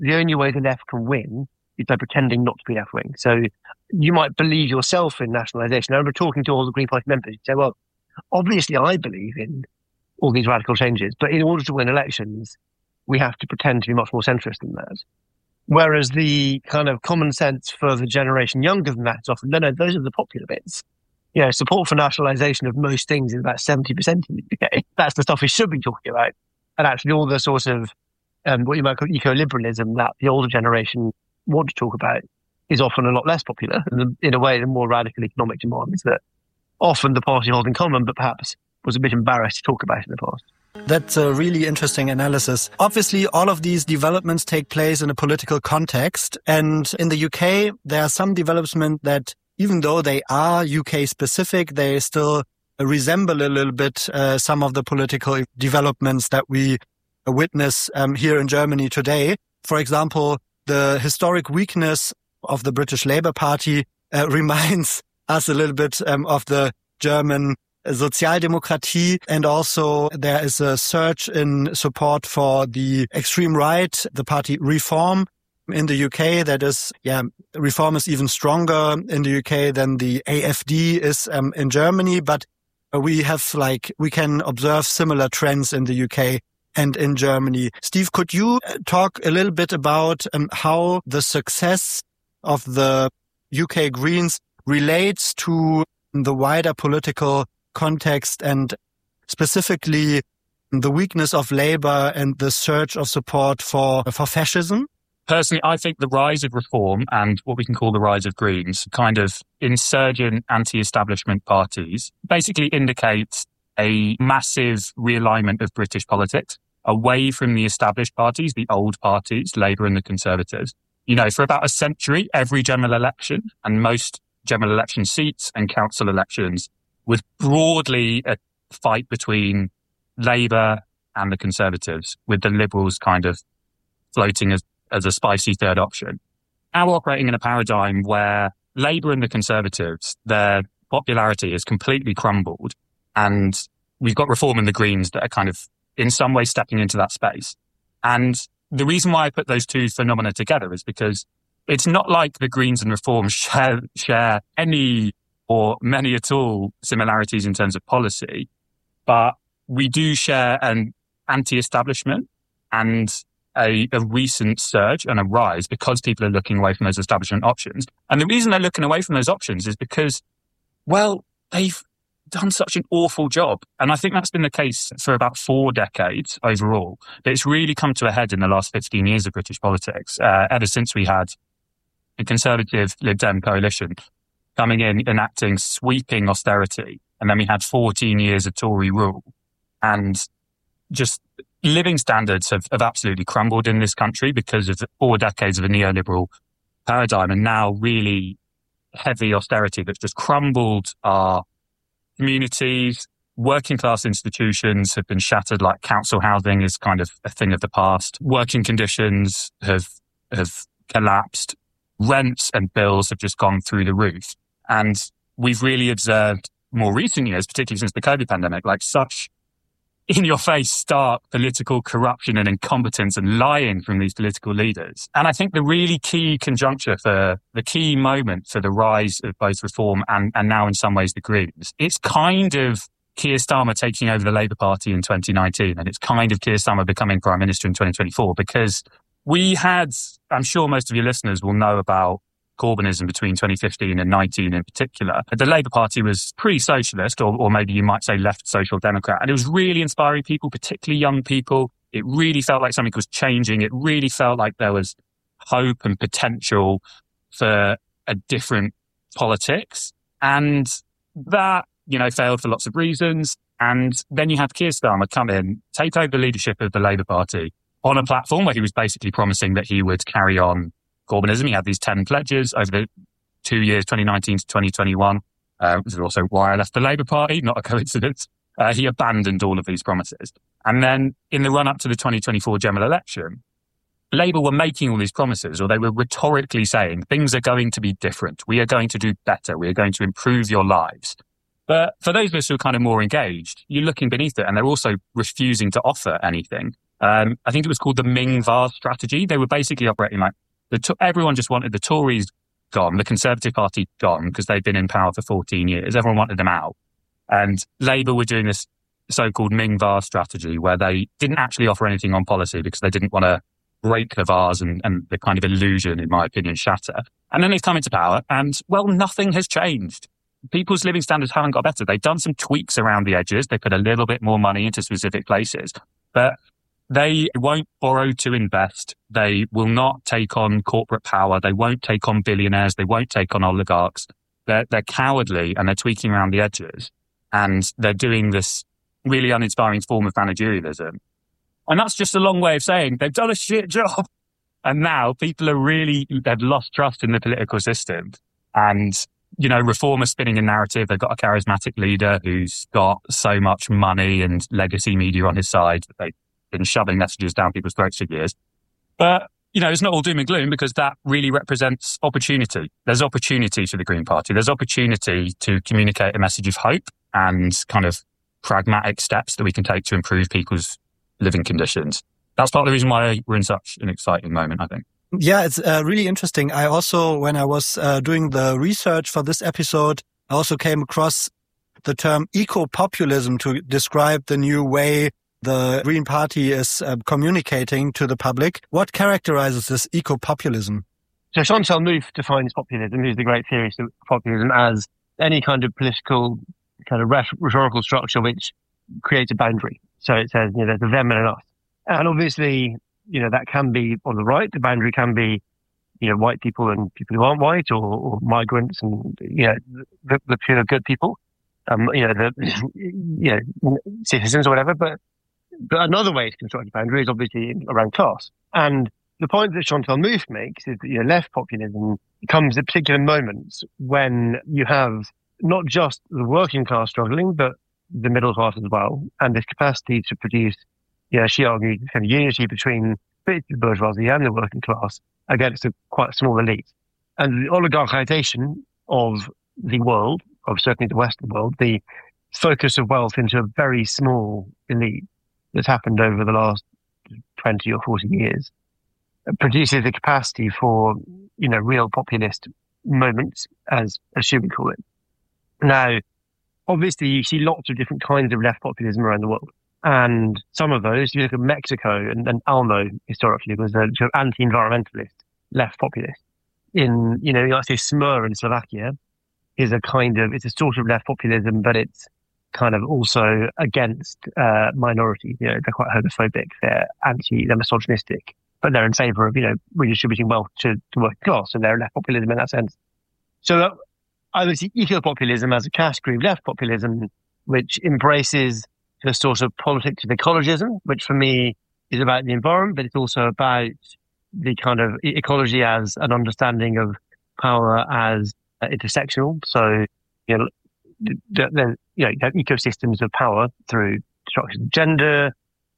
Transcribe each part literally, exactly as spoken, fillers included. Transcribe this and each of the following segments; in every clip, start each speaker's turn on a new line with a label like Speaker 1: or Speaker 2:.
Speaker 1: the only way the left can win is by pretending not to be left-wing. So you might believe yourself in nationalisation. I remember talking to all the Green Party members, you'd say, well, obviously I believe in all these radical changes, but in order to win elections, we have to pretend to be much more centrist than that. Whereas the kind of common sense for the generation younger than that is often, no, no, those are the popular bits. You know, support for nationalisation of most things is about seventy percent in the U K. That's the stuff we should be talking about. And actually all the sort of, um, what you might call eco-liberalism that the older generation want to talk about is often a lot less popular. And in a way, the more radical economic demands that often the party hold in common, but perhaps was a bit embarrassed to talk about in the past.
Speaker 2: That's a really interesting analysis. Obviously, all of these developments take place in a political context. And in the U K, there are some developments that, even though they are U K specific, they still resemble a little bit uh, some of the political developments that we witness um, here in Germany today. For example, the historic weakness of the British Labour Party uh, reminds us a little bit um, of the German Sozialdemokratie, and also there is a surge in support for the extreme right, the party Reform in the U K. That is, yeah, Reform is even stronger in the U K than the A F D is um, in Germany, but we have like, we can observe similar trends in the U K and in Germany. Steve, could you talk a little bit about um, how the success of the U K Greens relates to the wider political context and specifically the weakness of Labour and the surge of support for, for fascism?
Speaker 3: Personally, I think the rise of Reform and what we can call the rise of Greens, kind of insurgent anti-establishment parties, basically indicates a massive realignment of British politics away from the established parties, the old parties, Labour and the Conservatives. You know, for about a century, every general election and most general election seats and council elections was broadly a fight between Labour and the Conservatives, with the Liberals kind of floating as, as a spicy third option. Now we're operating in a paradigm where Labour and the Conservatives, their popularity has completely crumbled, and we've got Reform and the Greens that are kind of in some way stepping into that space. And the reason why I put those two phenomena together is because it's not like the Greens and Reform share, share any or many at all similarities in terms of policy, but we do share an anti-establishment and a, a recent surge and a rise because people are looking away from those establishment options. And the reason they're looking away from those options is because, well, they've done such an awful job. And I think that's been the case for about four decades overall. But it's really come to a head in the last fifteen years of British politics, uh, ever since we had a Conservative Lib Dem coalition coming in, enacting sweeping austerity. And then we had fourteen years of Tory rule. And just living standards have, have absolutely crumbled in this country because of the four decades of a neoliberal paradigm, and now really heavy austerity that's just crumbled our communities. Working class institutions have been shattered, like council housing is kind of a thing of the past. Working conditions have have collapsed. Rents and bills have just gone through the roof. And we've really observed more recent years, particularly since the COVID pandemic, like such in-your-face stark political corruption and incompetence and lying from these political leaders. And I think the really key conjuncture for the key moment for the rise of both Reform and, and now in some ways the Greens, it's kind of Keir Starmer taking over the Labour Party in twenty nineteen, and it's kind of Keir Starmer becoming Prime Minister in twenty twenty-four, because we had, I'm sure most of your listeners will know about Corbynism between twenty fifteen and nineteen in particular. The Labour Party was pretty socialist, or, or maybe you might say left social democrat. And it was really inspiring people, particularly young people. It really felt like something was changing. It really felt like there was hope and potential for a different politics. And that, you know, failed for lots of reasons. And then you had Keir Starmer come in, take over the leadership of the Labour Party on a platform where he was basically promising that he would carry on Corbynism. He had these ten pledges over the two years, twenty nineteen to twenty twenty-one. Uh, which is also why I left the Labour Party, not a coincidence. Uh, he abandoned all of these promises. And then in the run-up to the twenty twenty-four general election, Labour were making all these promises, or they were rhetorically saying, things are going to be different. We are going to do better. We are going to improve your lives. But for those of us who are kind of more engaged, you're looking beneath it, and they're also refusing to offer anything. Um, I think it was called the Ming Vase strategy. They were basically operating like the to- everyone just wanted the Tories gone, the Conservative Party gone, because they'd been in power for fourteen years. Everyone wanted them out. And Labour were doing this so-called Ming Vase strategy where they didn't actually offer anything on policy because they didn't want to break the vase and, and the kind of illusion, in my opinion, shatter. And then they've come into power and, well, nothing has changed. People's living standards haven't got better. They've done some tweaks around the edges. They put a little bit more money into specific places, but they won't borrow to invest. They will not take on corporate power. They won't take on billionaires. They won't take on oligarchs. They're, they're cowardly and they're tweaking around the edges. And they're doing this really uninspiring form of managerialism. And that's just a long way of saying they've done a shit job. And now people are really, they've lost trust in the political system. And, you know, Reform are spinning a narrative. They've got a charismatic leader who's got so much money and legacy media on his side that they've been shoving messages down people's throats for years. But, you know, it's not all doom and gloom because that really represents opportunity. There's opportunity for the Green Party. There's opportunity to communicate a message of hope and kind of pragmatic steps that we can take to improve people's living conditions. That's part of the reason why we're in such an exciting moment, I think.
Speaker 2: Yeah, it's uh, really interesting. I also, when I was uh, doing the research for this episode, I also came across the term eco-populism to describe the new way the Green Party is uh, communicating to the public. What characterizes this eco-populism?
Speaker 1: So Chantal Mouffe defines populism, who's the great theorist of populism, as any kind of political kind of rhetorical structure which creates a boundary. So it says, you know, there's a them and an us. And obviously, you know, that can be on the right. The boundary can be, you know, white people and people who aren't white, or, or migrants and, you know, the, the pure good people, um, you know, the, you know, citizens or whatever. But, but another way to construct a boundary is obviously around class. And the point that Chantal Mouffe makes is that, you know, left populism comes at particular moments when you have not just the working class struggling, but the middle class as well, and this capacity to produce, you know, she argued, kind of unity between the bourgeoisie and the working class against a quite small elite. And the oligarchization of the world, of certainly the Western world, the focus of wealth into a very small elite that's happened over the last twenty or forty years, produces the capacity for, you know, real populist moments, as, as she would call it. Now, obviously, you see lots of different kinds of left populism around the world. And some of those, you look at Mexico, and, and ALMO historically was a sort of anti-environmentalist left populist. In, you know, you might say SMER in Slovakia is a kind of, it's a sort of left populism, but it's kind of also against uh, minorities. You know, they're quite homophobic, they're anti, they're misogynistic, but they're in favour of, you know, redistributing wealth to the working class. So they're left populism in that sense. So that, I would see eco-populism as a category of left populism, which embraces the sort of politics of ecologism, which for me is about the environment, but it's also about the kind of ecology as an understanding of power as uh, intersectional. So, you know, the, you know, you have ecosystems of power through structures of gender,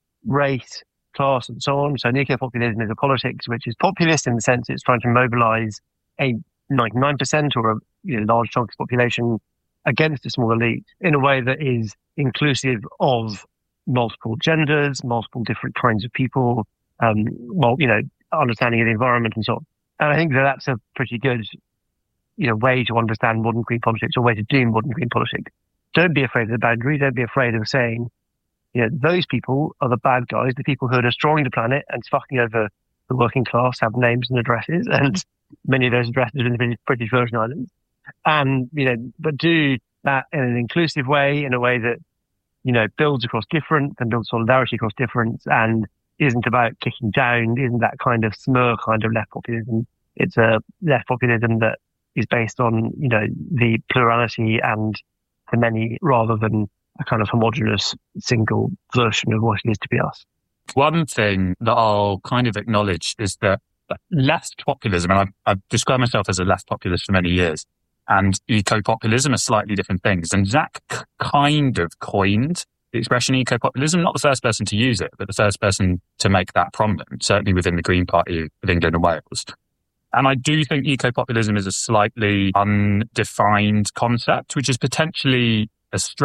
Speaker 1: race, class, and so on. So eco-populism is a politics which is populist in the sense it's trying to mobilize a ninety-nine percent or a you know, large chunk of the population against a small elite in a way that is inclusive of multiple genders, multiple different kinds of people, um, well, you know, understanding of the environment and so on. And I think that that's a pretty good, you know, way to understand modern green politics, or way to do modern green politics. Don't be afraid of the boundary. Don't be afraid of saying, you know, those people are the bad guys, the people who are destroying the planet and fucking over the working class, have names and addresses, and many of those addresses are in the British Virgin Islands. And, you know, but do that in an inclusive way, in a way that, you know, builds across difference and builds solidarity across difference, and isn't about kicking down, isn't that kind of SMER kind of left populism. It's a left populism that is based on, you know, the plurality and the many, rather than a kind of homogenous single version of what it is to be us.
Speaker 3: One thing that I'll kind of acknowledge is that left populism, and I've, I've described myself as a left populist for many years, and eco-populism are slightly different things. And Zach kind of coined the expression eco-populism, not the first person to use it, but the first person to make that prominent, certainly within the Green Party of England and Wales. And I do think eco-populism is a slightly undefined concept, which is potentially a strength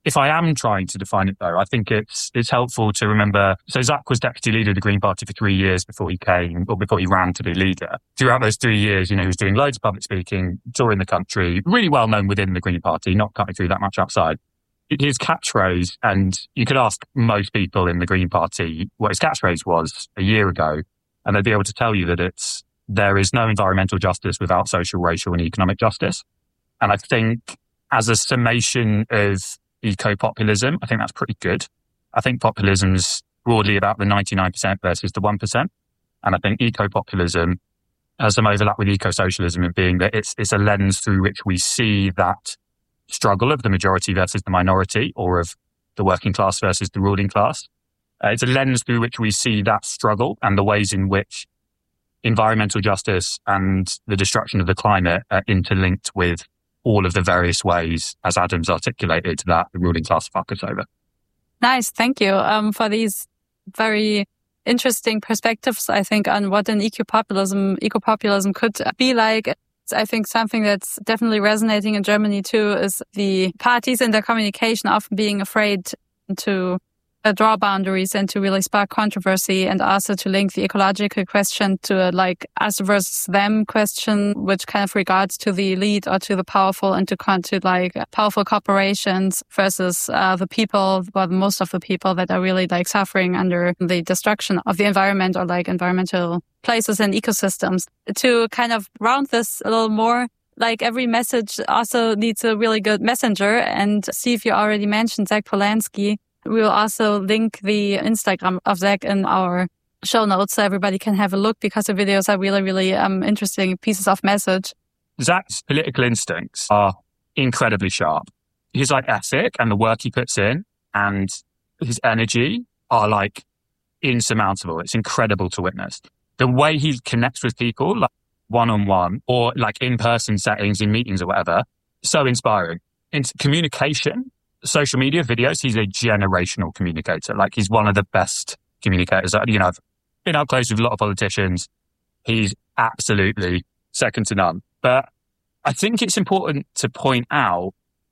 Speaker 3: If I am trying to define it, though, I think it's it's helpful to remember. So Zach was deputy leader of the Green Party for three years before he came, or before he ran to be leader. Throughout those three years, you know, he was doing loads of public speaking, touring the country, really well known within the Green Party, not cutting through that much outside. His catchphrase, and you could ask most people in the Green Party what his catchphrase was a year ago, and they'd be able to tell you that it's, there is no environmental justice without social, racial and economic justice. And I think as a summation of eco-populism, I think that's pretty good. I think populism's broadly about the ninety-nine percent versus the one percent. And I think eco-populism has some overlap with eco-socialism in being that it's, it's a lens through which we see that struggle of the majority versus the minority, or of the working class versus the ruling class. Uh, it's a lens through which we see that struggle and the ways in which environmental justice and the destruction of the climate are interlinked with all of the various ways, as Adam's articulated, that the ruling class fuck us over.
Speaker 4: Nice. Thank you um, for these very interesting perspectives, I think, on what an eco-populism, eco-populism could be like. I think something that's definitely resonating in Germany too is the parties in their communication often being afraid to uh, draw boundaries and to really spark controversy, and also to link the ecological question to a, like us versus them question, which kind of regards to the elite or to the powerful, and to con to like powerful corporations versus uh, the people, well, most of the people that are really like suffering under the destruction of the environment, or like environmental places and ecosystems. To kind of round this a little more, like every message also needs a really good messenger. And see if you already mentioned Zach Polanski. We will also link the Instagram of Zach in our show notes so everybody can have a look, because the videos are really, really um, interesting pieces of message.
Speaker 3: Zach's political instincts are incredibly sharp. His like ethic and the work he puts in and his energy are like insurmountable. It's incredible to witness. The way he connects with people, like one-on-one or like in-person settings, in meetings or whatever, so inspiring. In communication, social media, videos, he's a generational communicator. Like, he's one of the best communicators. You know, I've been up close with a lot of politicians. He's absolutely second to none. But I think it's important to point out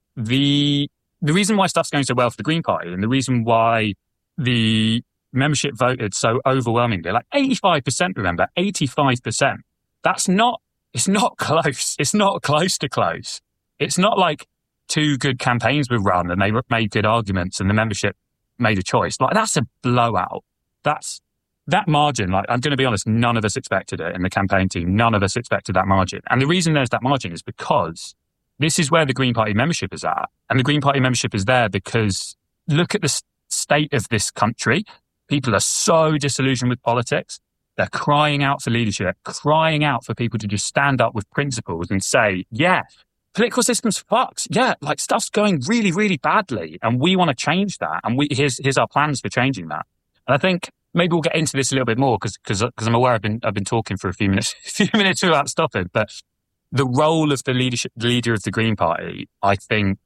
Speaker 3: the the reason why stuff's going so well for the Green Party, and the reason why the membership voted so overwhelmingly, like eighty-five percent, remember, eighty-five percent. That's not, it's not close. It's not close to close. It's not like two good campaigns were run and they made good arguments and the membership made a choice. Like, that's a blowout. That's, that margin, like, I'm going to be honest, none of us expected it in the campaign team. None of us expected that margin. And the reason there's that margin is because this is where the Green Party membership is at. And the Green Party membership is there because look at the state of this country. People are so disillusioned with politics. They're crying out for leadership, crying out for people to just stand up with principles and say, yeah, political system's fucked. Yeah, like, stuff's going really, really badly. And we want to change that. And we here's here's our plans for changing that. And I think maybe we'll get into this a little bit more because because because I'm aware I've been I've been talking for a few minutes, a few minutes without stopping. But the role of the leadership, the leader of the Green Party, I think,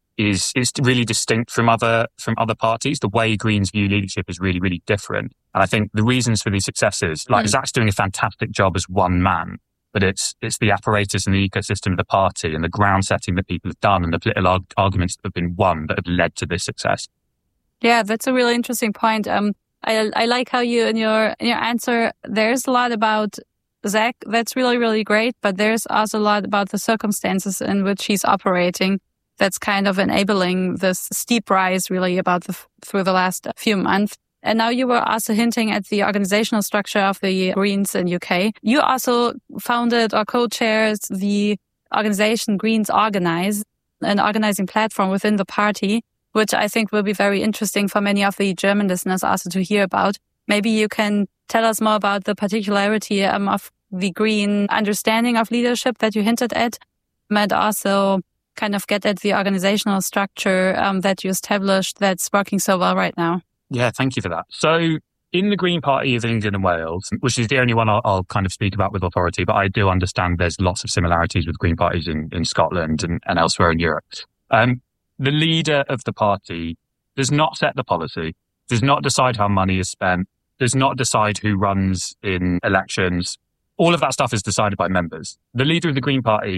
Speaker 3: is is really distinct from other from other parties. The way Greens view leadership is really, really different. And I think the reasons for these successes, like mm. Zach's doing a fantastic job as one man, but it's it's the apparatus and the ecosystem of the party and the ground setting that people have done and the political arg- arguments that have been won that have led to this success.
Speaker 4: Yeah, that's a really interesting point. Um, I I like how you in your in your answer, there's a lot about Zach. That's really, really great. But there's also a lot about the circumstances in which he's operating. That's kind of enabling this steep rise really about the, through the last few months. And now you were also hinting at the organizational structure of the Greens in U K. You also founded or co-chairs the organization Greens Organize, an organizing platform within the party, which I think will be very interesting for many of the German listeners also to hear about. Maybe you can tell us more about the particularity um, of the Green understanding of leadership that you hinted at, and also kind of get at the organizational structure um, that you established that's working so well right now.
Speaker 3: Yeah, thank you for that. So in the Green Party of England and Wales, which is the only one I'll, I'll kind of speak about with authority, but I do understand there's lots of similarities with Green parties in, in Scotland and, and elsewhere in Europe. Um, the leader of the party does not set the policy, does not decide how money is spent, does not decide who runs in elections. All of that stuff is decided by members. The leader of the Green Party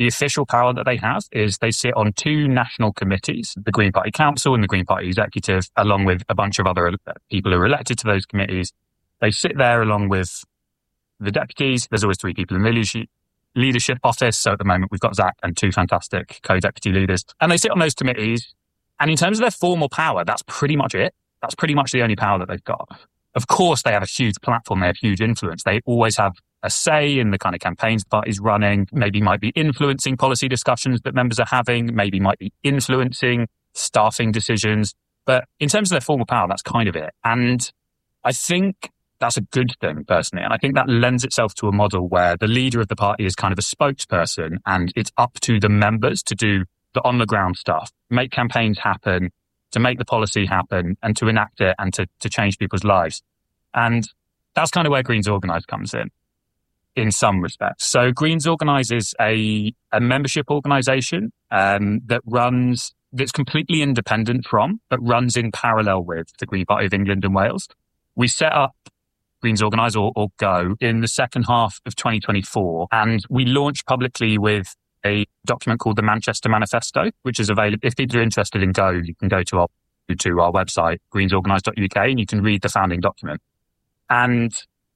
Speaker 3: the official power that they have is they sit on two national committees, the Green Party Council and the Green Party Executive, along with a bunch of other people who are elected to those committees. They sit there along with the deputies. There's always three people in the leadership, leadership office. So at the moment, we've got Zach and two fantastic co-deputy leaders. And they sit on those committees. And in terms of their formal power, that's pretty much it. That's pretty much the only power that they've got. Of course, they have a huge platform. They have huge influence. They always have a say in the kind of campaigns the party's running, maybe might be influencing policy discussions that members are having, maybe might be influencing staffing decisions. But in terms of their formal power, that's kind of it. And I think that's a good thing, personally. And I think that lends itself to a model where the leader of the party is kind of a spokesperson and it's up to the members to do the on-the-ground stuff, make campaigns happen, to make the policy happen and to enact it and to, to change people's lives. And that's kind of where Greens Organise comes in, in some respects. So Greens Organise is a, a membership organisation um, that runs, that's completely independent from, but runs in parallel with the Green Party of England and Wales. We set up Greens Organise, or, or GO, in the second half of twenty twenty-four, and we launched publicly with a document called the Manchester Manifesto, which is available. If people are interested in GO, you can go to our, to our website, greens organise dot U K, and you can read the founding document. And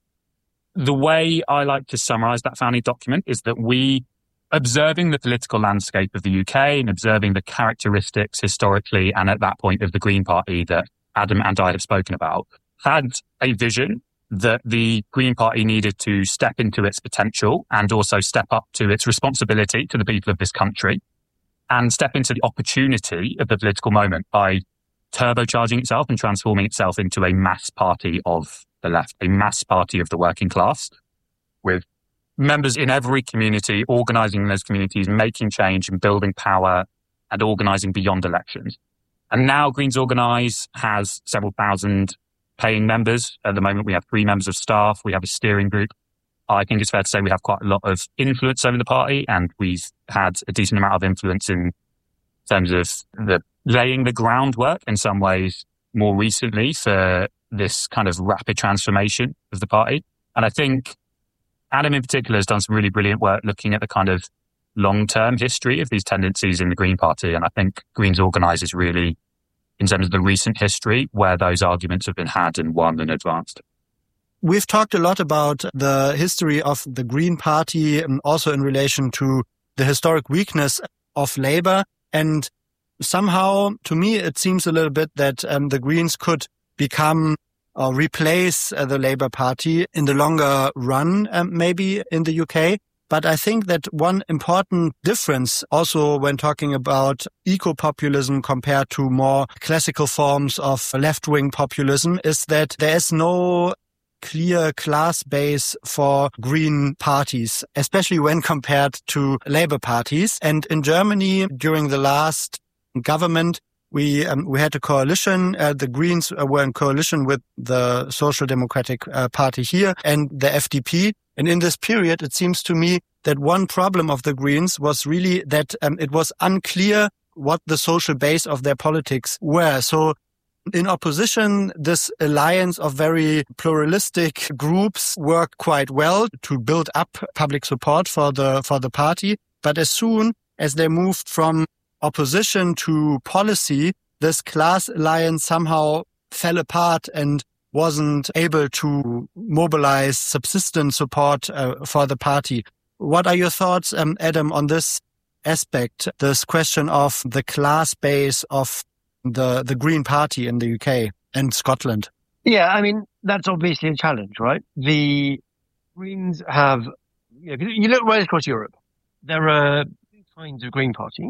Speaker 3: the way I like to summarize that founding document is that we, observing the political landscape of the U K and observing the characteristics historically and at that point of the Green Party that Adam and I have spoken about, had a vision that the Green Party needed to step into its potential and also step up to its responsibility to the people of this country and step into the opportunity of the political moment by turbocharging itself and transforming itself into a mass party of the left, a mass party of the working class, with members in every community organising in those communities, making change and building power and organising beyond elections. And now Greens Organise has several thousand paying members. At the moment, we have three members of staff. We have a steering group. I think it's fair to say we have quite a lot of influence over the party, and we've had a decent amount of influence in terms of the laying the groundwork in some ways more recently for this kind of rapid transformation of the party. And I think Adam in particular has done some really brilliant work looking at the kind of long-term history of these tendencies in the Green Party. And I think Greens Organise is really, in terms of the recent history, where those arguments have been had and won and advanced.
Speaker 2: We've talked a lot about the history of the Green Party and also in relation to the historic weakness of Labour. And somehow, to me, it seems a little bit that um, the Greens could become or replace uh, the Labour Party in the longer run, um, maybe in the U K. But I think that one important difference also when talking about eco-populism compared to more classical forms of left-wing populism is that there is no clear class base for green parties, especially when compared to Labour parties. And in Germany, during the last government, we um, we had a coalition. Uh, the Greens were in coalition with the Social Democratic uh, Party here and the F D P. And in this period, it seems to me that one problem of the Greens was really that um, it was unclear what the social base of their politics were. So in opposition, this alliance of very pluralistic groups worked quite well to build up public support for the for the party. But as soon as they moved from opposition to policy, this class alliance somehow fell apart and wasn't able to mobilize subsistent support uh, for the party. What are your thoughts, um, Adam, on this aspect, this question of the class base of the, the Green Party in the U K and Scotland?
Speaker 1: Yeah, I mean, that's obviously a challenge, right? The Greens have, you know, you look right across Europe, there are kinds of Green Party,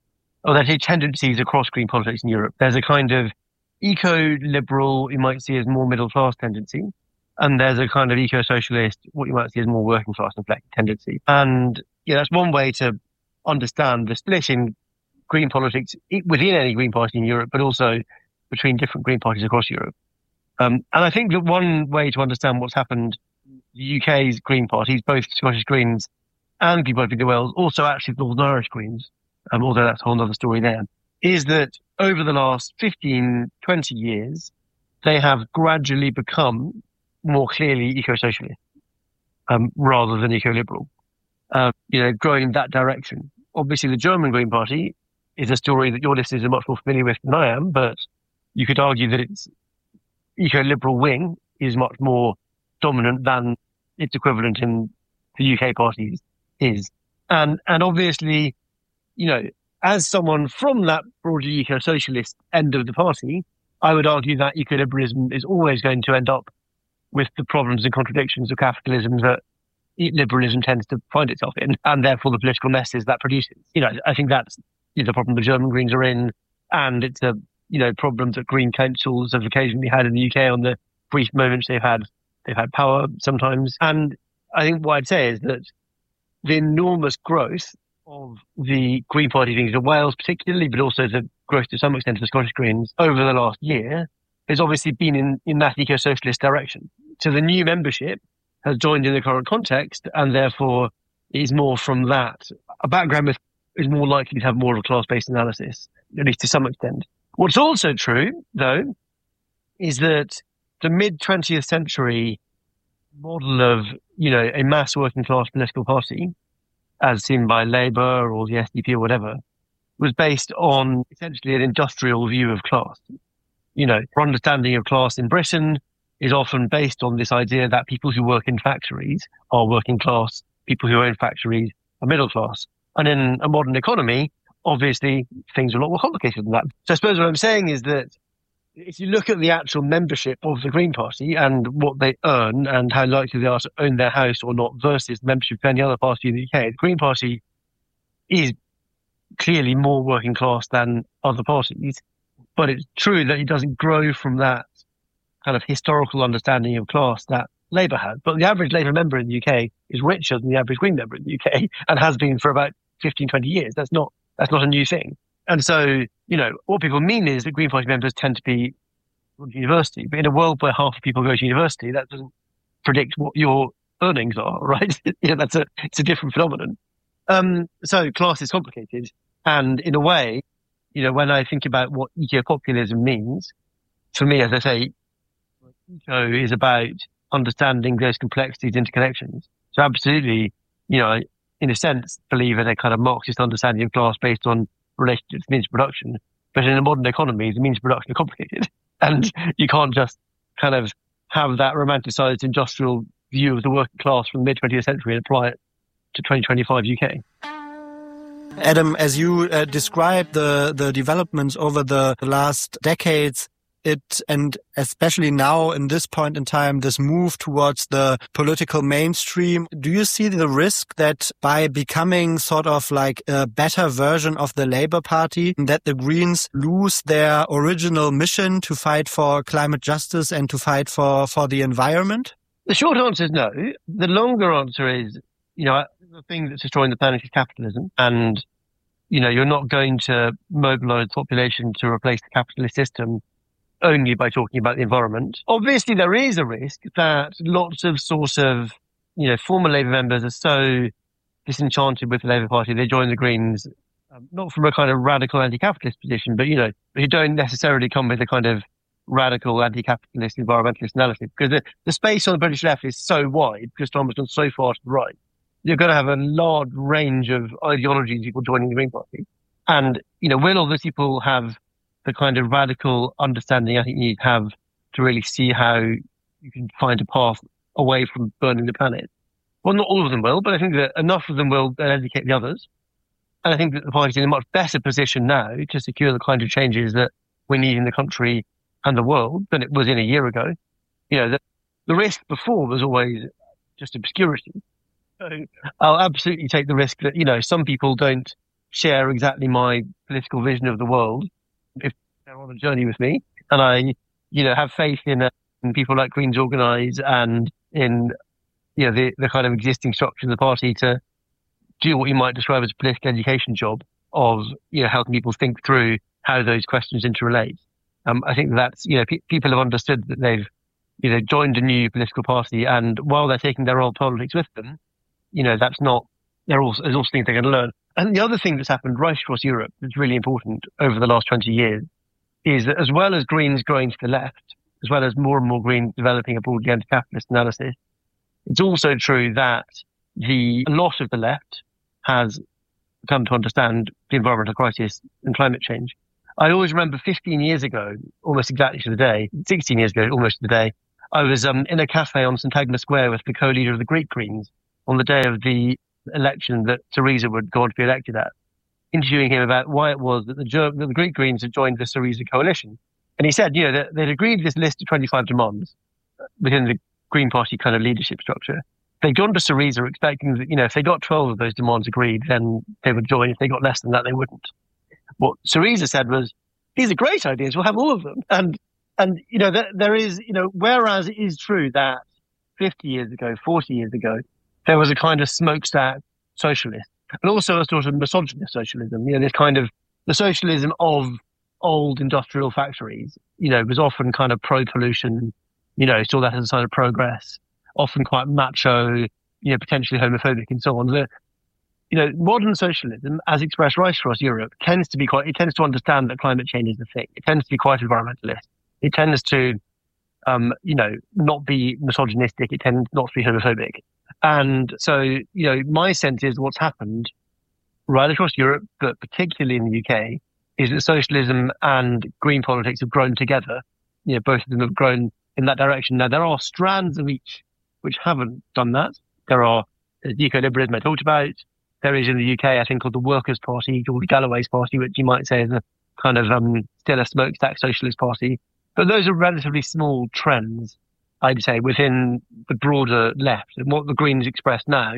Speaker 1: or there are tendencies across Green politics in Europe. There's a kind of eco-liberal, you might see as more middle-class tendency. And there's a kind of eco-socialist, what you might see as more working-class and flexible tendency. And yeah, that's one way to understand the split in Green politics within any Green Party in Europe, but also between different Green parties across Europe. Um, and I think that one way to understand what's happened, the U K's Green parties, both Scottish Greens and Green Party of Wales, also actually the Northern Irish Greens, um, although that's a whole other story there, is that over the last fifteen, twenty years, they have gradually become more clearly eco-socialist, um, rather than eco-liberal. uh, you know, growing in that direction. Obviously, the German Green Party is a story that your listeners are much more familiar with than I am, but you could argue that its eco-liberal wing is much more dominant than its equivalent in the U K parties is. And, and obviously, you know, as someone from that broader eco-socialist end of the party, I would argue that eco-liberalism is always going to end up with the problems and contradictions of capitalism that liberalism tends to find itself in, and therefore the political messes that produces. You know, I think that's you know, the problem the German Greens are in, and it's a you know problem that Green councils have occasionally had in the U K on the brief moments they've had they've had power sometimes. And I think what I'd say is that the enormous growth of the Green Party things in Wales particularly, but also the growth to some extent of the Scottish Greens over the last year has obviously been in, in that eco-socialist direction. So the new membership has joined in the current context and therefore is more from that. A background with is more likely to have more of a class-based analysis, at least to some extent. What's also true, though, is that the mid-twentieth century model of, you know, a mass working class political party, as seen by Labour or the S D P or whatever, was based on essentially an industrial view of class. You know, our understanding of class in Britain is often based on this idea that people who work in factories are working class, people who own factories are middle class. And in a modern economy, obviously, things are a lot more complicated than that. So I suppose what I'm saying is that if you look at the actual membership of the Green Party and what they earn and how likely they are to own their house or not versus membership of any other party in the U K, the Green Party is clearly more working class than other parties. But it's true that it doesn't grow from that kind of historical understanding of class that Labour had. But the average Labour member in the U K is richer than the average Green member in the U K and has been for about fifteen, twenty years. That's not, that's not a new thing. And so, you know, what people mean is that Green Party members tend to be going to university. But in a world where half the people go to university, that doesn't predict what your earnings are, right? you know, that's a, it's a different phenomenon. Um, so class is complicated. And in a way, you know, when I think about what eco-populism means, for me, as I say, eco is about understanding those complexities, interconnections. So absolutely, you know, I, in a sense, believe in a kind of Marxist understanding of class based on relationships to means of production. But in a modern economy, the means of production are complicated. And you can't just kind of have that romanticized industrial view of the working class from the mid-twentieth century and apply it to twenty twenty-five U K.
Speaker 2: Adam, as you uh, described the, the developments over the last decades, it, and especially now in this point in time, this move towards the political mainstream, do you see the risk that by becoming sort of like a better version of the Labour Party, that the Greens lose their original mission to fight for climate justice and to fight for, for the environment?
Speaker 1: The short answer is no. The longer answer is, you know, the thing that's destroying the planet is capitalism. And, you know, you're not going to mobilize the population to replace the capitalist system only by talking about the environment. Obviously, there is a risk that lots of sort of, you know, former Labour members are so disenchanted with the Labour Party, they join the Greens, um, not from a kind of radical anti-capitalist position, but, you know, who don't necessarily come with a kind of radical anti-capitalist environmentalist analysis. Because the, the space on the British left is so wide, because Thomas gone so far to the right. You're going to have a large range of ideologies, people joining the Green Party. And, you know, will all those people have the kind of radical understanding I think you need to have to really see how you can find a path away from burning the planet? Well, not all of them will, but I think that enough of them will educate the others. And I think that the party's in a much better position now to secure the kind of changes that we need in the country and the world than it was in a year ago. You know, the, the risk before was always just obscurity. So I'll absolutely take the risk that, you know, some people don't share exactly my political vision of the world if they're on a journey with me. And I, you know, have faith in, uh, in people like Greens Organise and in, you know, the, the kind of existing structure of the party to do what you might describe as a political education job of, you know, helping people think through how those questions interrelate. Um, I think that's, you know, pe- people have understood that they've, you know, joined a new political party, and while they're taking their old politics with them, you know, that's not, there also, there's also things they're going to learn. And the other thing that's happened right across Europe that's really important over the last twenty years is that as well as Greens growing to the left, as well as more and more Greens developing a broadly anti-capitalist analysis, it's also true that the a lot of the left has come to understand the environmental crisis and climate change. I always remember fifteen years ago, almost exactly to the day, sixteen years ago, almost to the day, I was um, in a cafe on St Agnes Square with the co-leader of the Greek Greens on the day of the election that Syriza would go on to be elected at, interviewing him about why it was that the, that the Greek Greens had joined the Syriza coalition. And he said, you know, that they'd agreed this list of twenty-five demands within the Green Party kind of leadership structure. They'd gone to Syriza expecting that, you know, if they got twelve of those demands agreed, then they would join. If they got less than that, they wouldn't. What Syriza said was, these are great ideas. We'll have all of them. And, and, you know, there, there is, you know, whereas it is true that fifty years ago, forty years ago, there was a kind of smokestack socialist and also a sort of misogynist socialism, you know, this kind of the socialism of old industrial factories, you know, was often kind of pro-pollution, you know, saw that as a sign of progress, often quite macho, you know, potentially homophobic and so on. The, you know, modern socialism, as expressed right across Europe, tends to be quite, it tends to understand that climate change is the thing. It tends to be quite environmentalist. It tends to, um, you know, not be misogynistic. It tends not to be homophobic. And so, you know, my sense is what's happened right across Europe, but particularly in the U K, is that socialism and green politics have grown together. You know, both of them have grown in that direction. Now, there are strands of each which haven't done that. There are uh, eco-liberalism I talked about. There is in the U K, I think, called the Workers' Party, George Galloway's party, which you might say is a kind of um, still a smokestack socialist party. But those are relatively small trends, I'd say, within the broader left. And what the Greens express now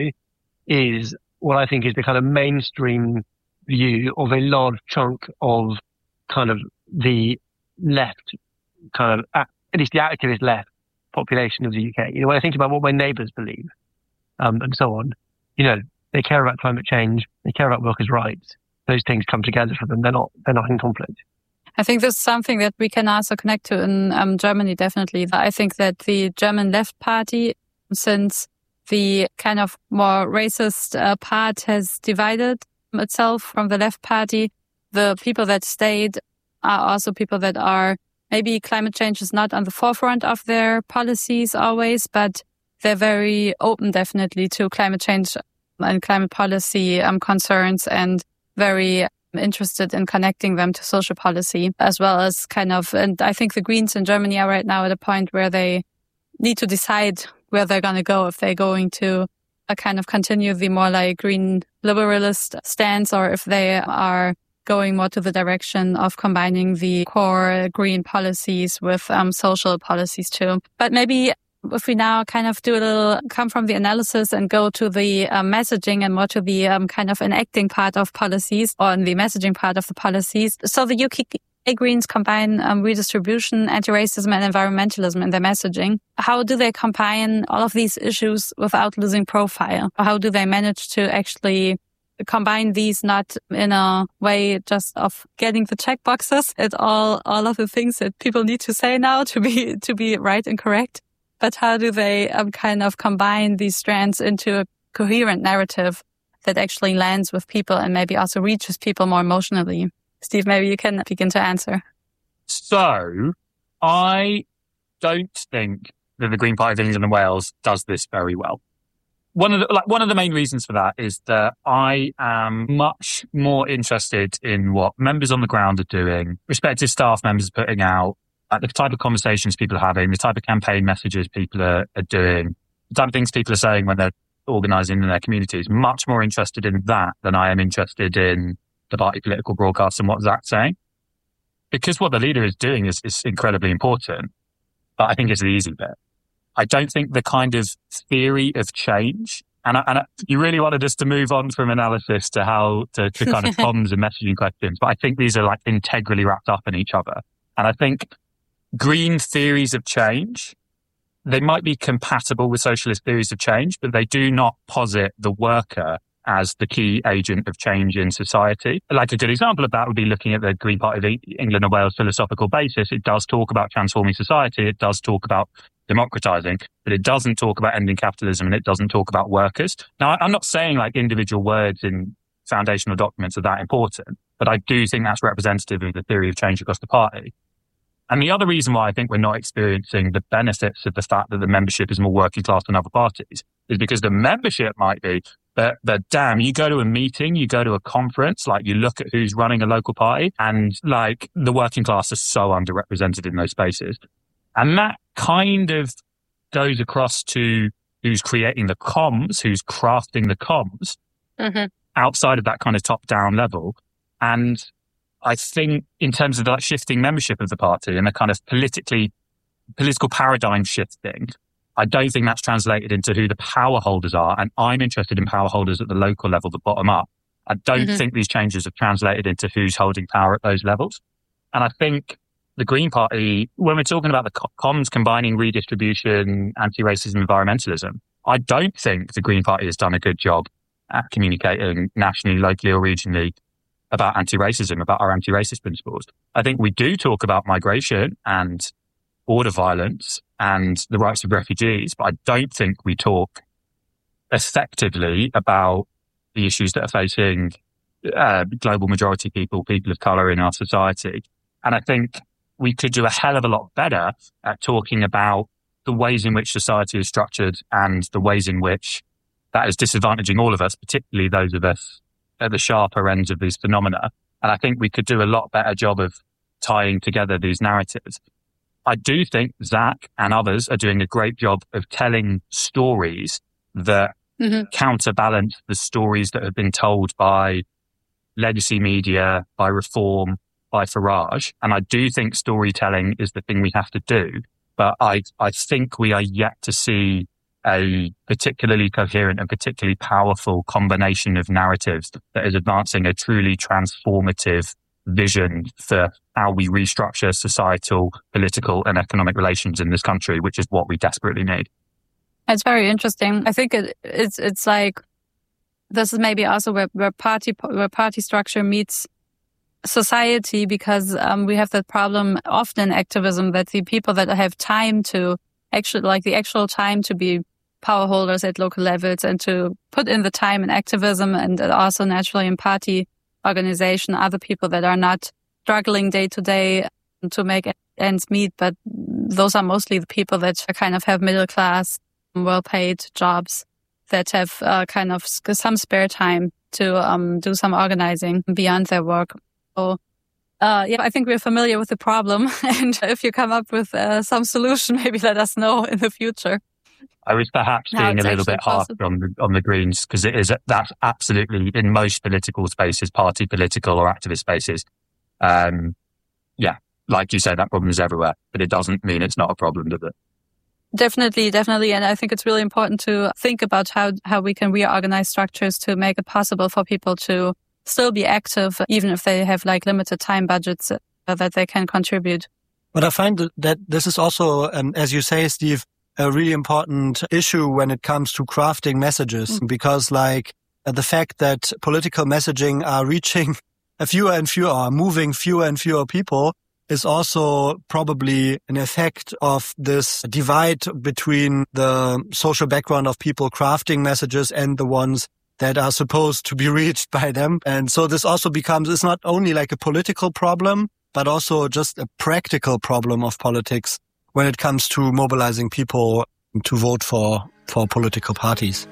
Speaker 1: is what I think is the kind of mainstream view of a large chunk of kind of the left, kind of, at least the activist left population of the U K. You know, when I think about what my neighbours believe, um, and so on, you know, they care about climate change, they care about workers' rights. Those things come together for them. They're not, they're not in conflict.
Speaker 4: I think this is something that we can also connect to in um, Germany, definitely. I think that the German Left Party, since the kind of more racist uh, part has divided itself from the Left Party, the people that stayed are also people that are, maybe climate change is not on the forefront of their policies always, but they're very open definitely to climate change and climate policy um, concerns, and very interested in connecting them to social policy as well as kind of, and I think the Greens in Germany are right now at a point where they need to decide where they're going to go, if they're going to uh, kind of continue the more like green liberalist stance, or if they are going more to the direction of combining the core green policies with um, social policies too. But maybe if we now kind of do a little, come from the analysis and go to the um, messaging and more to the um, kind of enacting part of policies, or in the messaging part of the policies. So the U K Greens combine um, redistribution, anti-racism and environmentalism in their messaging. How do they combine all of these issues without losing profile? How do they manage to actually combine these, not in a way just of getting the check boxes at all, all of the things that people need to say now to be, to be right and correct? But how do they um, kind of combine these strands into a coherent narrative that actually lands with people and maybe also reaches people more emotionally? Steve, maybe you can begin to answer.
Speaker 3: So I don't think that the Green Party of England and Wales does this very well. One of the, like, one of the main reasons for that is that I am much more interested in what members on the ground are doing, respective staff members are putting out, like the type of conversations people are having, the type of campaign messages people are, are doing, the type of things people are saying when they're organising in their communities. Much more interested in that than I am interested in the party political broadcasts and what Zach's saying. Because what the leader is doing is, is incredibly important, but I think it's the easy bit. I don't think the kind of theory of change, and, I, and I, you really wanted us to move on from analysis to how to, to kind of comms and messaging questions, but I think these are like integrally wrapped up in each other. And I think green theories of change, they might be compatible with socialist theories of change, but they do not posit the worker as the key agent of change in society. Like a good example of that would be looking at the Green Party of England and Wales philosophical basis. It does talk about transforming society. It does talk about democratizing, but it doesn't talk about ending capitalism, and it doesn't talk about workers. Now, I'm not saying like individual words in foundational documents are that important, but I do think that's representative of the theory of change across the party. And the other reason why I think we're not experiencing the benefits of the fact that the membership is more working class than other parties is because the membership might be, but, but damn, you go to a meeting, you go to a conference, like you look at who's running a local party, and like the working class are so underrepresented in those spaces. And that kind of goes across to who's creating the comms, who's crafting the comms mm-hmm. outside of that kind of top-down level. And I think in terms of that shifting membership of the party and the kind of politically, political paradigm shifting, I don't think that's translated into who the power holders are. And I'm interested in power holders at the local level, the bottom up. I don't mm-hmm. think these changes have translated into who's holding power at those levels. And I think the Green Party, when we're talking about the comms combining redistribution, anti-racism, environmentalism, I don't think the Green Party has done a good job at communicating nationally, locally or regionally about anti-racism, about our anti-racist principles. I think we do talk about migration and border violence and the rights of refugees, but I don't think we talk effectively about the issues that are facing uh, global majority people, people of colour in our society. And I think we could do a hell of a lot better at talking about the ways in which society is structured and the ways in which that is disadvantaging all of us, particularly those of us at the sharper ends of these phenomena. And I think we could do a lot better job of tying together these narratives. I do think Zach and others are doing a great job of telling stories that mm-hmm. counterbalance the stories that have been told by legacy media, by Reform, by Farage. And I do think storytelling is the thing we have to do. But I, I think we are yet to see a particularly coherent and particularly powerful combination of narratives that is advancing a truly transformative vision for how we restructure societal, political and economic relations in this country, which is what we desperately need.
Speaker 4: It's very interesting. I think it, it's it's like this is maybe also where, where party where party structure meets society, because um, we have that problem often in activism that the people that have time to actually, like the actual time to be power holders at local levels and to put in the time in activism and also naturally in party organization, other people that are not struggling day to day to make ends meet. But those are mostly the people that kind of have middle class, well paid jobs that have uh, kind of some spare time to um, do some organizing beyond their work. So, uh, yeah, I think we're familiar with the problem. And if you come up with uh, some solution, maybe let us know in the future.
Speaker 3: I was perhaps being a little bit harsh on the, on the Greens, because it is, that's absolutely in most political spaces, party political or activist spaces. Um, yeah, like you said, that problem is everywhere, but it doesn't mean it's not a problem, does it?
Speaker 4: Definitely, definitely. And I think it's really important to think about how, how we can reorganize structures to make it possible for people to still be active, even if they have like limited time budgets uh, that they can contribute.
Speaker 2: But I find that this is also, um, as you say, Steve, a really important issue when it comes to crafting messages, mm. because like the fact that political messaging are reaching a fewer and fewer, are moving fewer and fewer people is also probably an effect of this divide between the social background of people crafting messages and the ones that are supposed to be reached by them. And so this also becomes, it's not only like a political problem, but also just a practical problem of politics when it comes to mobilizing people to vote for, for political parties.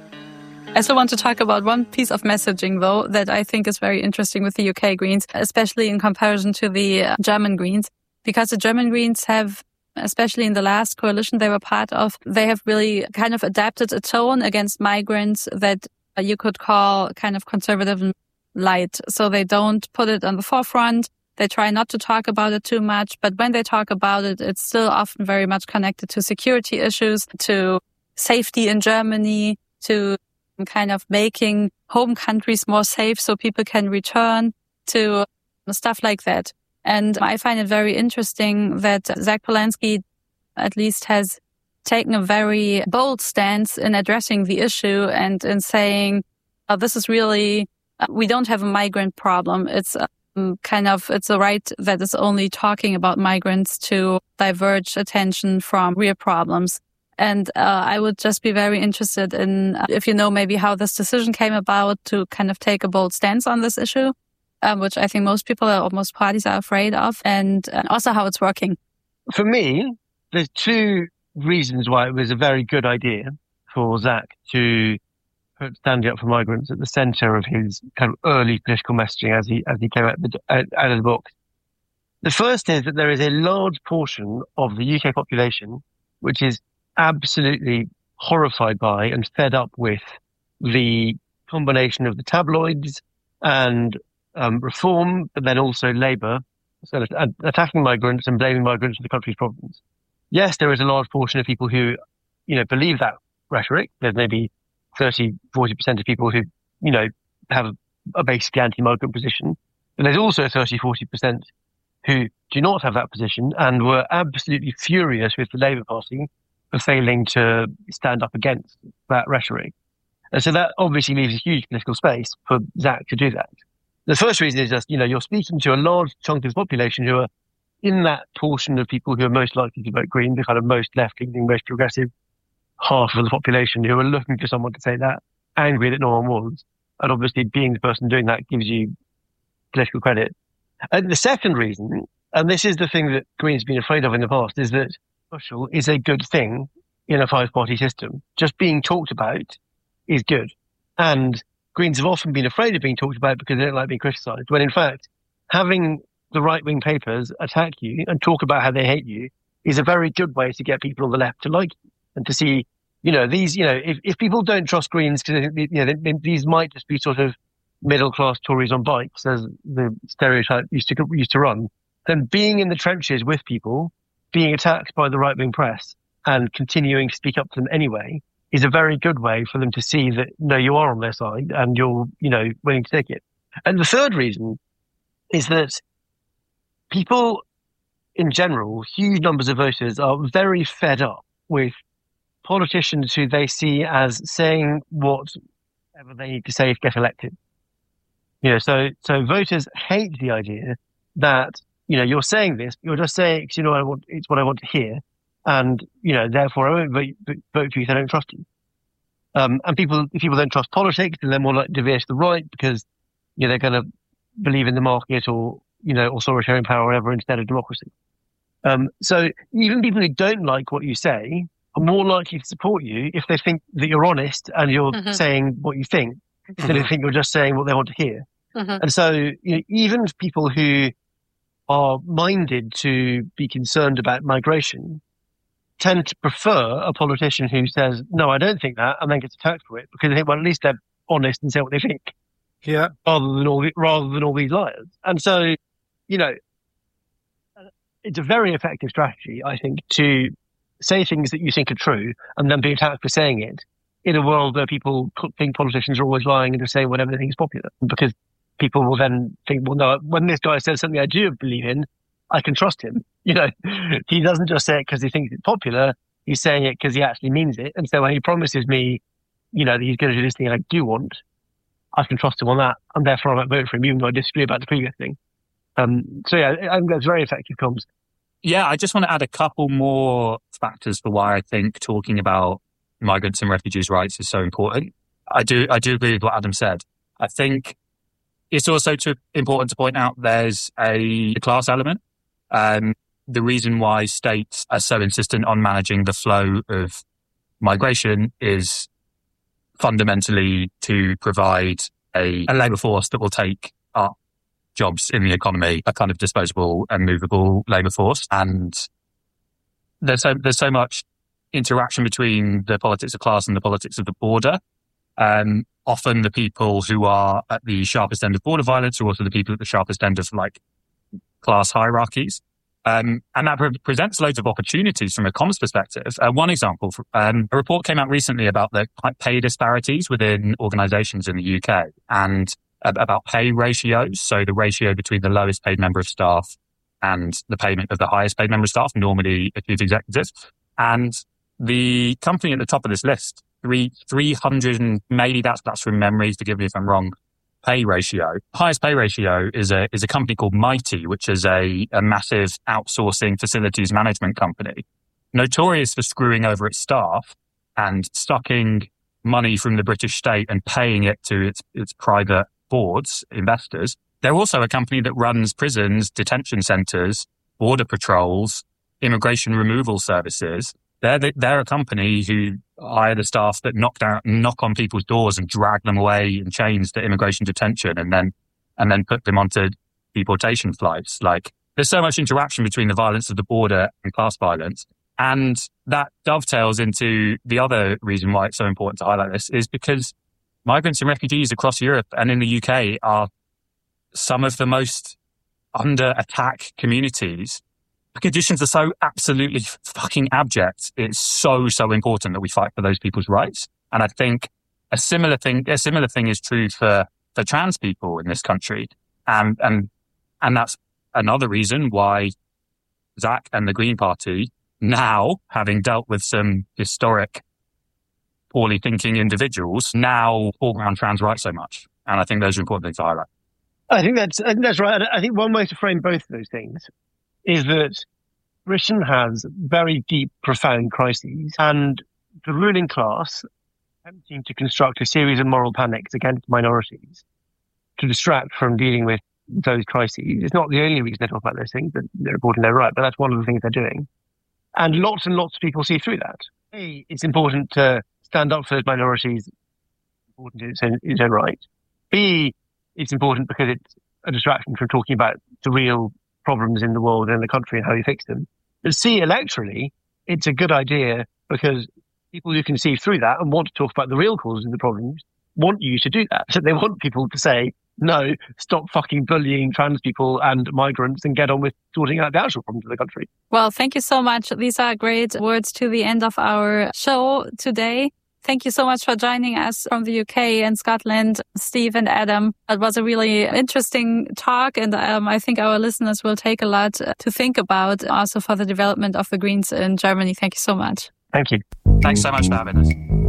Speaker 4: I still want to talk about one piece of messaging, though, that I think is very interesting with the U K Greens, especially in comparison to the German Greens, because the German Greens have, especially in the last coalition they were part of, they have really kind of adapted a tone against migrants that you could call kind of conservative and light. So they don't put it on the forefront. They try not to talk about it too much, but when they talk about it, it's still often very much connected to security issues, to safety in Germany, to kind of making home countries more safe so people can return, to stuff like that. And I find it very interesting that Zach Polanski at least has taken a very bold stance in addressing the issue and in saying, oh, this is really, uh, we don't have a migrant problem. It's um, kind of, it's a right that is only talking about migrants to diverge attention from real problems. And uh, I would just be very interested in, uh, if you know maybe how this decision came about to kind of take a bold stance on this issue, um, which I think most people or most parties are afraid of, and uh, also how it's working.
Speaker 1: For me, there's two reasons why it was a very good idea for Zach to put standing up for migrants at the centre of his kind of early political messaging as he as he came out of, the, out of the box. The first is that there is a large portion of the U K population which is absolutely horrified by and fed up with the combination of the tabloids and um, reform, but then also Labour, so attacking migrants and blaming migrants for the country's problems. Yes, there is a large portion of people who, you know, believe that rhetoric. There's maybe thirty, forty percent of people who, you know, have a, a basically anti-migrant position. But there's also thirty, forty percent who do not have that position and were absolutely furious with the Labour Party for failing to stand up against that rhetoric. And so that obviously leaves a huge political space for Zach to do that. The first reason is just, you know, you're speaking to a large chunk of the population who are in that portion of people who are most likely to vote Green, the kind of most left-leaning, most progressive half of the population who are looking for someone to say that, angry that no one was. And obviously being the person doing that gives you political credit. And the second reason, and this is the thing that Green's been afraid of in the past, is that social is a good thing in a five-party system. Just being talked about is good. And Greens have often been afraid of being talked about because they don't like being criticised, when in fact, having the right-wing papers attack you and talk about how they hate you is a very good way to get people on the left to like you and to see, you know, these, you know, if, if people don't trust Greens because, you know, they, they, these might just be sort of middle-class Tories on bikes, as the stereotype used to used to run, then being in the trenches with people, being attacked by the right-wing press and continuing to speak up to them anyway is a very good way for them to see that, no, you are on their side and you're, you know, willing to take it. And the third reason is that people in general, huge numbers of voters, are very fed up with politicians who they see as saying whatever they need to say to get elected. You know, so, so voters hate the idea that, you know, you're saying this, you're just saying, because you know, I want, it's what I want to hear. And, you know, therefore I won't vote, vote for you if I don't trust you. Um, and people, if people don't trust politics, then they're more likely to veer to the right because, you know, they're going to believe in the market or, you know, authoritarian power or whatever instead of democracy. Um, so even people who don't like what you say are more likely to support you if they think that you're honest and you're mm-hmm. saying what you think, mm-hmm. than if they think you're just saying what they want to hear. Mm-hmm. And so, you know, even people who are minded to be concerned about migration tend to prefer a politician who says, no, I don't think that, and then gets attacked for it because they think, well, at least they're honest and say what they think.
Speaker 2: Yeah.
Speaker 1: Rather than all, rather than all these liars. And so, you know, it's a very effective strategy, I think, to say things that you think are true and then be attacked for saying it in a world where people think politicians are always lying and just saying whatever they think is popular. Because people will then think, well, no, when this guy says something I do believe in, I can trust him. You know, he doesn't just say it because he thinks it's popular. He's saying it because he actually means it. And so when he promises me, you know, that he's going to do this thing I do want, I can trust him on that. And therefore I might vote for him, even though I disagree about the previous thing. Um, so yeah, I think that's very effective comms.
Speaker 3: Yeah, I just want to add a couple more factors for why I think talking about migrants and refugees' rights is so important. I do, I do agree with what Adam said. I think it's also too important to point out there's a class element. Um, the reason why states are so insistent on managing the flow of migration is fundamentally to provide a, a labour force that will take up jobs in the economy, a kind of disposable and movable labour force. And there's so, there's so much interaction between the politics of class and the politics of the border. Um, often the people who are at the sharpest end of border violence are also the people at the sharpest end of like class hierarchies. Um, and that pre- presents loads of opportunities from a comms perspective. Uh, one example, um, a report came out recently about the pay disparities within organisations in the U K and uh, about pay ratios. So the ratio between the lowest paid member of staff and the payment of the highest paid member of staff, normally a chief executive. And the company at the top of this list, three, 300, and maybe that's, that's from memory, forgive me if I'm wrong, pay ratio. Highest pay ratio is a is a company called Mighty, which is a, a massive outsourcing facilities management company, notorious for screwing over its staff and sucking money from the British state and paying it to its its private boards, investors. They're also a company that runs prisons, detention centres, border patrols, immigration removal services, they're the, they're a company who hire the staff that knock down, knock on people's doors and drag them away in chains to immigration detention, and then and then put them onto deportation flights. Like, there's so much interaction between the violence of the border and class violence. And that dovetails into the other reason why it's so important to highlight this, is because migrants and refugees across Europe and in the U K are some of the most under attack communities. The conditions are so absolutely fucking abject. It's so, so important that we fight for those people's rights. And I think a similar thing, a similar thing is true for, for trans people in this country. And, and, and that's another reason why Zach and the Green Party, now having dealt with some historic poorly thinking individuals, now foreground trans rights so much. And I think those are important things to highlight.
Speaker 1: I think that's, I think that's right. I think one way to frame both of those things is that Britain has very deep, profound crises, and the ruling class attempting to construct a series of moral panics against minorities to distract from dealing with those crises. It's not the only reason they talk about those things, but they're reporting they're right, but that's one of the things they're doing. And lots and lots of people see through that. A, it's important to stand up for those minorities, important in its own, in its own right. B, it's important because it's a distraction from talking about the real problems in the world and in the country and how you fix them. But C, electorally, it's a good idea because people who can see through that and want to talk about the real causes of the problems want you to do that. So they want people to say, no, stop fucking bullying trans people and migrants and get on with sorting out the actual problems of the country.
Speaker 4: Well, thank you so much. These are great words to the end of our show today. Thank you so much for joining us from the U K and Scotland, Steve and Adam. It was a really interesting talk, and um, I think our listeners will take a lot to think about also for the development of the Greens in Germany. Thank you so much.
Speaker 1: Thank you.
Speaker 3: Thanks so much for having us.